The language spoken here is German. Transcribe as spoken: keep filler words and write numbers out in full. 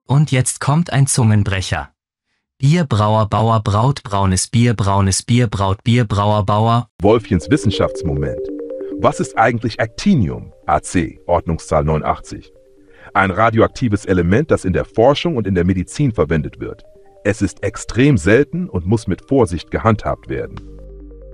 Und jetzt kommt ein Zungenbrecher. Bierbrauer, Bauer, Braut, braunes Bier, braunes Bier, Braut, Bier, Brauer, Bauer. Wolfchens Wissenschaftsmoment. Was ist eigentlich Actinium, A C, Ordnungszahl neunundachtzig? Ein radioaktives Element, das in der Forschung und in der Medizin verwendet wird. Es ist extrem selten und muss mit Vorsicht gehandhabt werden.